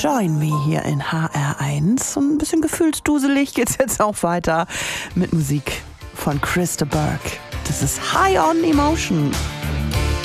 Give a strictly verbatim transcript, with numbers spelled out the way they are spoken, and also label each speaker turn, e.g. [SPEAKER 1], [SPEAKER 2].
[SPEAKER 1] Join Me hier in H R eins. Und ein bisschen gefühlsduselig geht's jetzt auch weiter mit Musik von Chris de Burgh. Das ist High on Emotion.